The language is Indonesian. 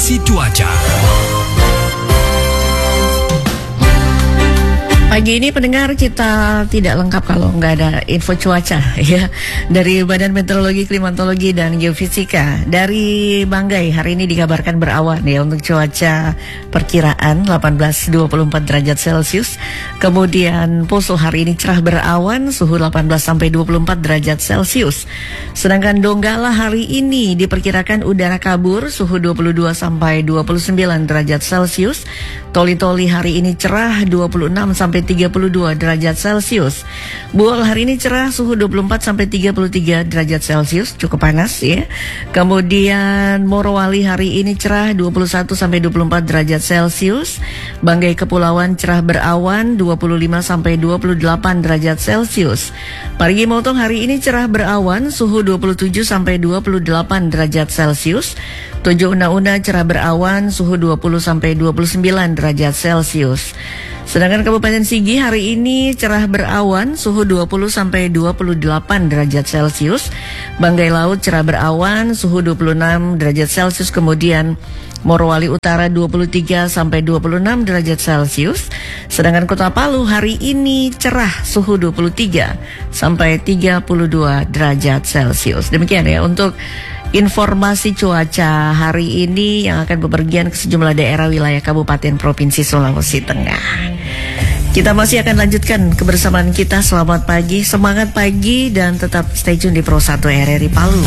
Informasi cuaca. Pagi ini pendengar kita tidak lengkap kalau nggak ada info cuaca ya dari Badan Meteorologi, Klimatologi dan Geofisika. Dari Banggai hari ini dikabarkan berawan ya untuk cuaca perkiraan 18-24 derajat Celcius. Kemudian Poso hari ini cerah berawan suhu 18 sampai 24 derajat Celcius. Sedangkan Donggala hari ini diperkirakan udara kabur suhu 22 sampai 29 derajat Celcius. Toli-Toli hari ini cerah 26 sampai 32 derajat Celcius. Buol hari ini cerah suhu 24 sampai 33 derajat Celcius, cukup panas ya. Kemudian Morowali hari ini cerah 21 sampai 24 derajat Celcius. Banggai Kepulauan cerah berawan 25 sampai 28 derajat Celcius. Parigi Motong hari ini cerah berawan suhu 27 sampai 28 derajat Celcius. Tojo Una-Una cerah berawan suhu 20 sampai 29 derajat Celcius. Sedangkan Kabupaten Sigi hari ini cerah berawan suhu 20 sampai 28 derajat Celcius. Banggai Laut cerah berawan suhu 26 derajat Celcius. Kemudian Morowali Utara 23 sampai 26 derajat Celcius. Sedangkan Kota Palu hari ini cerah suhu 23 sampai 32 derajat Celcius. Demikian ya untuk informasi cuaca hari ini yang akan bepergian ke sejumlah daerah wilayah Kabupaten Provinsi Sulawesi Tengah. Kita masih akan lanjutkan kebersamaan kita. Selamat pagi, semangat pagi dan tetap stay tune di Pro 1 RRI Palu.